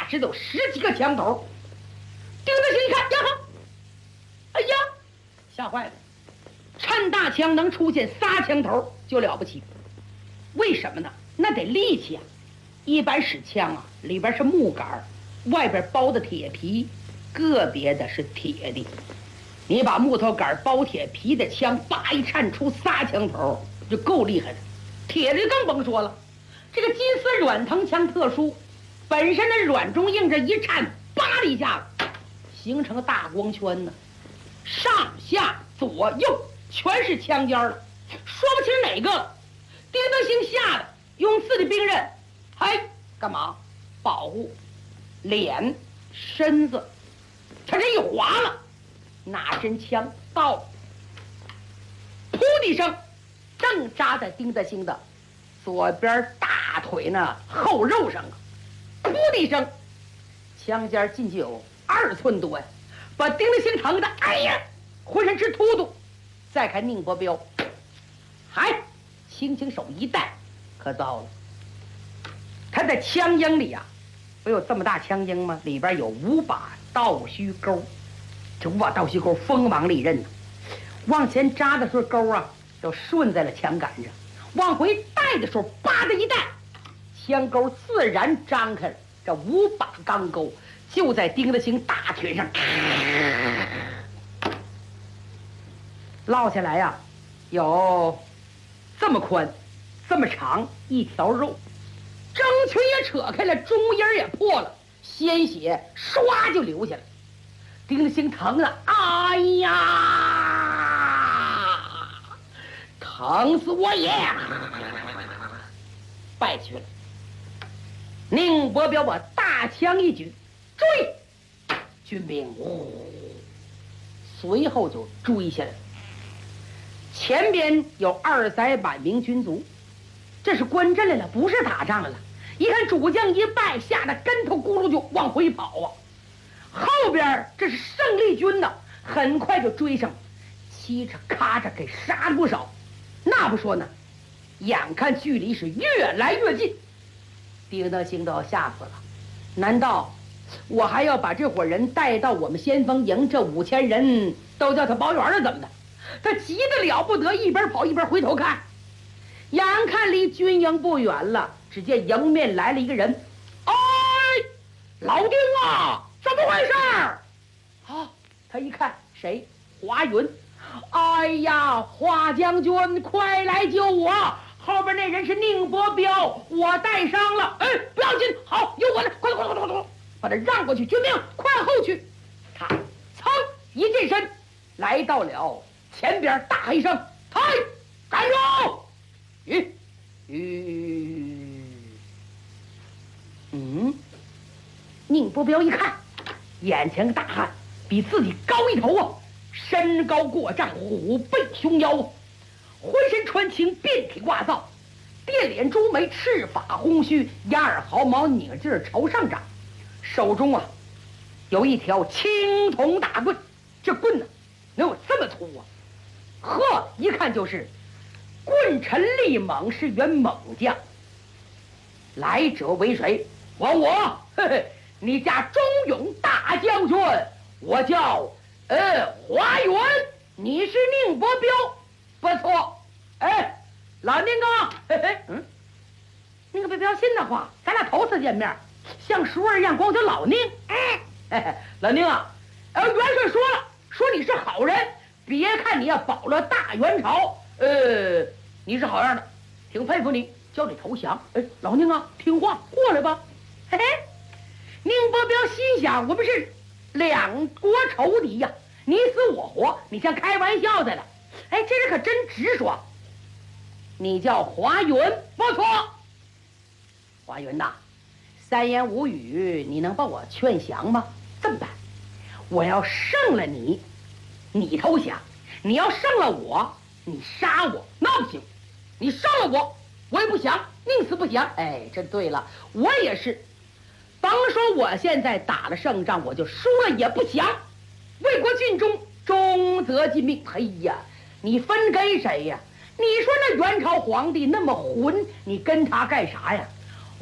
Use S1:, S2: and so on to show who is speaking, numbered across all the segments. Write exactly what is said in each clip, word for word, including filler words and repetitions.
S1: 下只有十几个枪头。丁德兴一看，呀哈，哎呀，吓坏了！趁大枪能出现仨枪头就了不起，为什么呢？那得力气啊！一般使枪啊，里边是木杆，外边包的铁皮，个别的是铁的。你把木头杆包铁皮的枪，叭一颤出仨枪头，就够厉害的。铁的更甭说了，这个金丝软藤枪特殊，本身的软中硬，这一颤，叭的一下子，形成大光圈呢，上下左右全是枪尖了，说不清哪个了。丁德兴吓得用自己兵刃，嘿，干嘛？保护脸、身子，他这一划了。那针枪到，噗的一声，正扎在丁德兴的左边大腿那后肉上啊！噗的一声，枪尖进去有二寸多呀，把丁德兴疼的，哎呀，浑身直突突。再看宁伯彪，还轻轻手一带，可糟了，他在枪缨里啊，不有这么大枪缨吗？里边有五把倒须钩。这五把倒须钩锋芒利刃呢，往前扎的时候钩啊都顺在了枪杆上，往回带的时候叭的一带，枪钩自然张开了。这五把钢钩就在丁德兴大腿上落下来呀、啊，有这么宽这么长一条肉，征裙也扯开了，中音也破了，鲜血唰就流下来。丁德兴疼了，哎呀，疼死我也！败去了。宁伯彪把大枪一举，追！军兵呜，随后就追下来了。前边有二三百名军卒，这是关阵来了，不是打仗来了。一看主将一败，吓得跟头咕噜就往回跑啊！后边这是胜利军呢，很快就追上，嘁哧咔嚓给杀了不少。那不说呢，眼看距离是越来越近，丁德兴都要吓死了。难道我还要把这伙人带到我们先锋营？这五千人都叫他保员了，怎么的？他急得了不得，一边跑一边回头看，眼看离军营不远了，只见迎面来了一个人。哎，老丁啊！怎么回事儿？啊！他一看，谁？华云。哎呀，华将军，快来救我！后边那人是宁伯彪，我带伤了。哎，不要紧，好，有我来，快快快快快，把他让过去！军兵，快后去！他噌一近身，来到了前边，大喊一声：“抬，站住！”吁吁，嗯，宁伯彪一看。眼前个大汉比自己高一头啊，身高过丈，虎背熊腰啊，浑身穿青，遍体挂造，电脸朱眉，赤发红须，压耳毫毛拧劲儿朝上长，手中啊有一条青铜大棍，这棍呢能有这么粗啊！呵，一看就是棍沉力猛，是员猛将。来者为谁？还我！嘿嘿。你家忠勇大将军，我叫呃华云，你是宁伯彪，不错。哎，老宁啊，嘿嘿，嗯，宁伯彪心的话，咱俩头次见面，像熟人一样，光叫老宁。哎，嘿嘿，老宁啊，呃，元帅说了，说你是好人，别看你呀保了大元朝，呃，你是好样的，挺佩服你，叫你投降。哎，老宁啊，听话，过来吧。嘿嘿。宁伯彪心想，我们是两国仇敌呀，你死我活，你像开玩笑的了。哎，这人可真直说。你叫华云，不错。华云呐，三言五语，你能把我劝降吗？这么办，我要胜了你，你投降；你要胜了我，你杀我，那不行。你胜了我，我也不降，宁死不降。哎，这对了，我也是。甭说我现在打了胜仗，我就输了也不降，为国尽忠，忠则尽命。哎呀，你分给谁呀？你说那元朝皇帝那么混，你跟他干啥呀？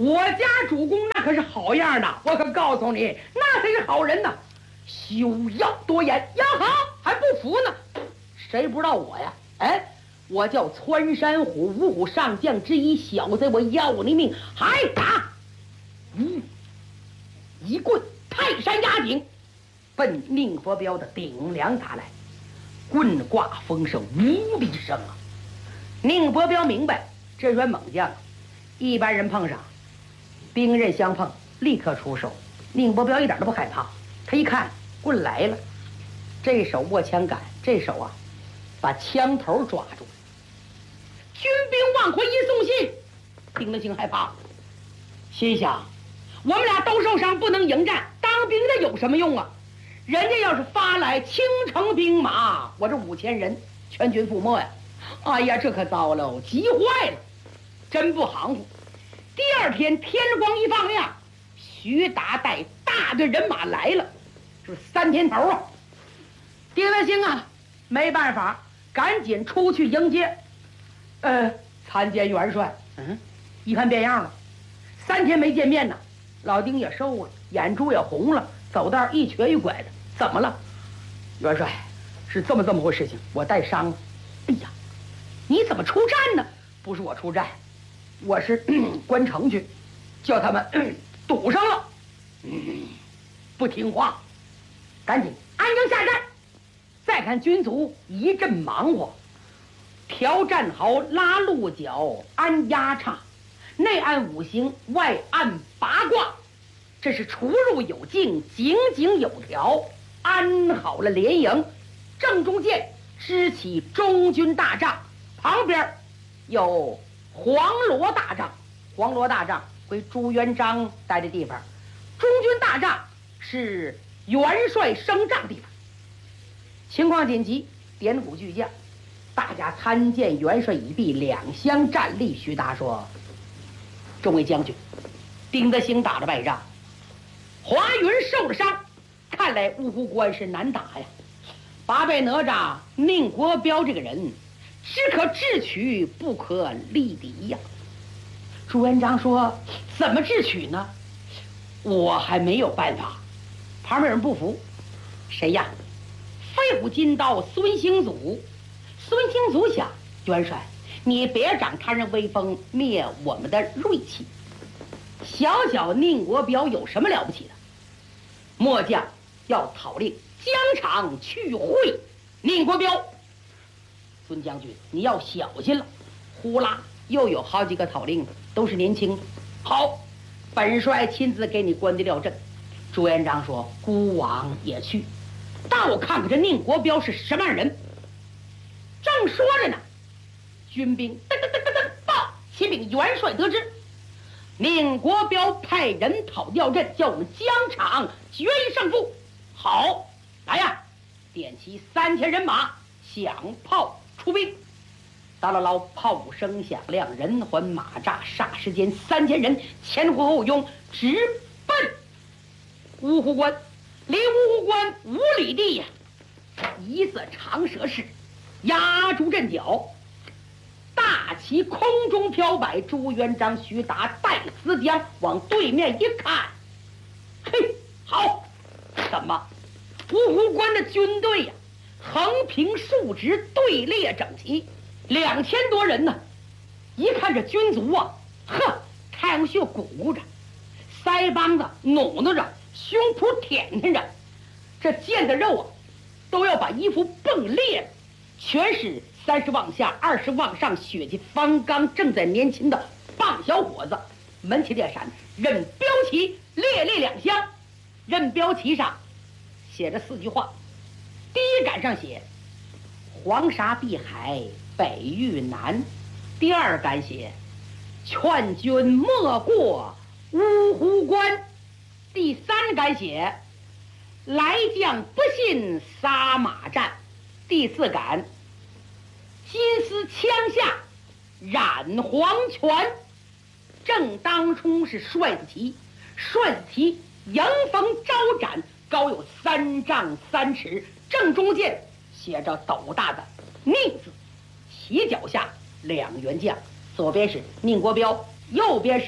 S1: 我家主公那可是好样的，我可告诉你，那才是好人呢。休要多言呀！好，还不服呢？谁不知道我呀？哎，我叫穿山虎，五虎上将之一。小子，我要你命，还打！嗯，一棍泰山压顶，奔宁国彪的顶梁打来，棍挂风声无比声啊！宁伯彪明白，这员猛将，一般人碰上，兵刃相碰，立刻出手。宁伯彪一点都不害怕，他一看棍来了，这手握枪杆，这手啊，把枪头抓住。军兵往回一送信，丁德兴害怕，心想：我们俩都受伤，不能迎战，当兵的有什么用啊？人家要是发来倾城兵马，我这五千人全军覆没呀！哎呀，这可糟了，急坏了，真不行乎。第二天天光一放亮，徐达带大队人马来了，这是三天头啊！丁德兴啊，没办法，赶紧出去迎接。呃，参见元帅。嗯，一看变样了，三天没见面呢，老丁也瘦了，眼珠也红了，走道一瘸一拐的。怎么了？元帅，是这么这么回事情，我带伤了。哎呀，你怎么出战呢？不是我出战，我是关城去，叫他们堵上了。嗯，不听话，赶紧安营下战。再看军卒一阵忙活，调战壕，拉鹿角，安压叉，内按五行，外按八卦，这是出入有径，井井有条，安好了连营。正中间支起中军大帐，旁边有黄罗大帐，黄罗大帐归朱元璋待的地方，中军大帐是元帅升帐地方。情况紧急，点鼓巨将，大家参见元帅已毕，两相站立。徐达说：“众位将军，丁德兴打了败仗，华云受了伤，看来芜湖关是难打呀。八败哪吒宁国彪这个人，只可智取，不可力敌呀。”朱元璋说：“怎么智取呢？我还没有办法。”旁边人不服：“谁呀？”飞虎金刀孙兴祖。孙兴祖想：元帅，你别长他人威风，灭我们的锐气。小小宁国彪有什么了不起的？末将要讨令疆场去会宁国彪。孙将军，你要小心了。呼啦，又有好几个讨令，都是年轻的。好，本帅亲自给你关的料阵。朱元璋说：“孤王也去，但我看看这宁国彪是什么样人。”正说着呢，军兵噔噔噔噔噔报，启禀元帅得知，宁国彪派人讨吊阵，叫我们疆场决一胜负。好，来呀，点齐三千人马，响炮出兵。哒啦啦，炮鼓声响亮，人环马扎，霎时间三千人前呼后拥，直奔芜湖关。离芜湖关五里地呀，一字长蛇式压住阵脚，大旗空中飘摆。朱元璋、徐达带思江往对面一看，嘿，好，怎么芜湖关的军队呀，横平竖直，队列整齐，两千多人呢。一看这军卒啊，呵，太阳穴鼓鼓着，腮帮子努努着，胸脯舔舔着，这腱子肉啊，都要把衣服蹦裂了。全是三十往下，二十往上，血气方刚，正在年轻的棒小伙子。门旗电闪，任标旗列列两相，任标旗上写着四句话。第一杆上写黄沙碧海北域南，第二杆写劝君莫过芜湖关，第三杆写来将不信撒马战，第四杆金丝枪下染黄泉。正当中是帅子旗，帅子旗迎风招展，高有三丈三尺，正中间写着斗大的宁字，旗脚下两员将，左边是宁国彪，右边是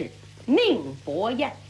S1: 宁伯彦。